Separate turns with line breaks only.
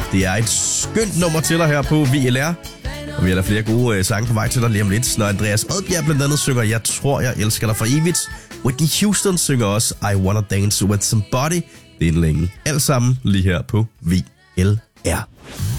Det er et skønt nummer til dig her på VLR. Og vi har da flere gode sange på vej til dig lige om lidt, når Andreas Odbjerg blandt andet synger Jeg tror, jeg elsker dig for evigt. Whitney Houston synger også I Wanna Dance With Somebody. Det er en længe. Alt sammen lige her på VLR.